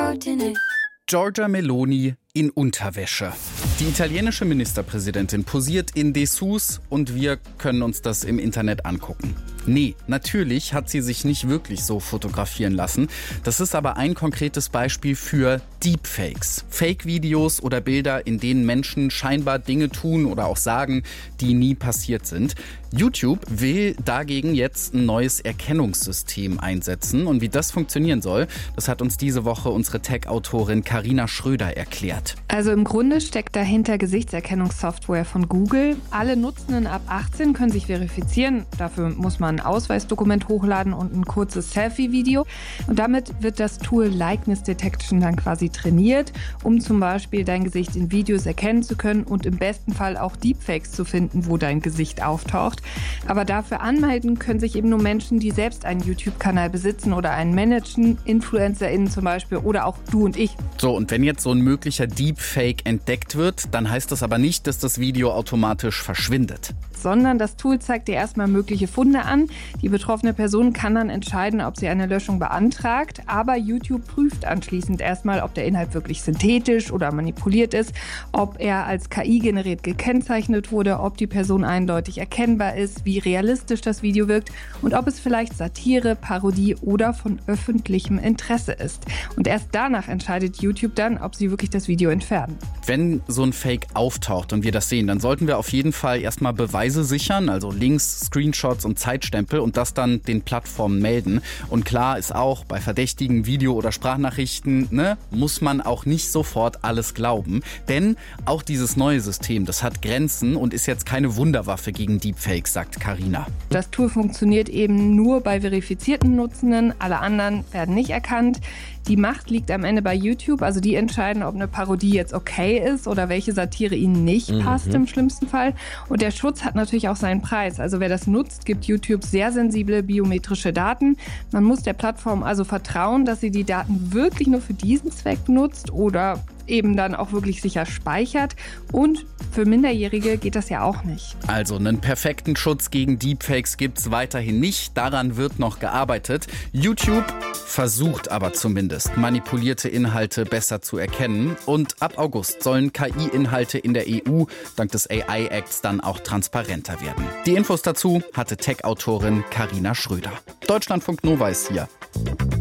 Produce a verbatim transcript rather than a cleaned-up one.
Fortinet. Giorgia Meloni in Unterwäsche. Die italienische Ministerpräsidentin posiert in Dessous und wir können uns das im Internet angucken. Nee, natürlich hat sie sich nicht wirklich so fotografieren lassen. Das ist aber ein konkretes Beispiel für Deepfakes. Fake-Videos oder Bilder, in denen Menschen scheinbar Dinge tun oder auch sagen, die nie passiert sind. YouTube will dagegen jetzt ein neues Erkennungssystem einsetzen. Und wie das funktionieren soll, das hat uns diese Woche unsere Tech-Autorin Carina Schröder erklärt. Also im Grunde steckt dahinter Gesichtserkennungssoftware von Google. Alle Nutzenden ab achtzehn können sich verifizieren. Dafür muss man ein Ausweisdokument hochladen und ein kurzes Selfie-Video. Und damit wird das Tool Likeness Detection dann quasi trainiert, um zum Beispiel dein Gesicht in Videos erkennen zu können und im besten Fall auch Deepfakes zu finden, wo dein Gesicht auftaucht. Aber dafür anmelden können sich eben nur Menschen, die selbst einen YouTube-Kanal besitzen oder einen managen, InfluencerInnen zum Beispiel oder auch du und ich. So, und wenn jetzt so ein möglicher Deepfake entdeckt wird, dann heißt das aber nicht, dass das Video automatisch verschwindet. Sondern das Tool zeigt dir erstmal mögliche Funde an. Die betroffene Person kann dann entscheiden, ob sie eine Löschung beantragt. Aber YouTube prüft anschließend erstmal, ob der Inhalt wirklich synthetisch oder manipuliert ist, ob er als K I generiert gekennzeichnet wurde, ob die Person eindeutig erkennbar ist, wie realistisch das Video wirkt und ob es vielleicht Satire, Parodie oder von öffentlichem Interesse ist. Und erst danach entscheidet YouTube dann, ob sie wirklich das Video entfernen. Wenn so ein Fake auftaucht und wir das sehen, dann sollten wir auf jeden Fall erstmal Beweise sichern, also Links, Screenshots und Zeitstempel und das dann den Plattformen melden. Und klar ist auch, bei verdächtigen Video- oder Sprachnachrichten, ne, muss man auch nicht sofort alles glauben. Denn auch dieses neue System, das hat Grenzen und ist jetzt keine Wunderwaffe gegen Deepfakes, sagt Carina. Das Tool funktioniert eben nur bei verifizierten Nutzenden, alle anderen werden nicht erkannt. Die Macht liegt am Ende bei YouTube, also die entscheiden, ob eine Parodie jetzt okay ist oder welche Satire ihnen nicht mhm. passt im schlimmsten Fall. Und der Schutz hat natürlich auch seinen Preis. Also wer das nutzt, gibt YouTube sehr sensible biometrische Daten. Man muss der Plattform also vertrauen, dass sie die Daten wirklich nur für diesen Zweck nutzt oder eben dann auch wirklich sicher speichert. Und für Minderjährige geht das ja auch nicht. Also einen perfekten Schutz gegen Deepfakes gibt's weiterhin nicht. Daran wird noch gearbeitet. YouTube versucht aber zumindest, manipulierte Inhalte besser zu erkennen. Und ab August sollen K I-Inhalte in der E U dank des A I-Acts dann auch transparenter werden. Die Infos dazu hatte Tech-Autorin Carina Schröder. Deutschlandfunk Nova ist hier.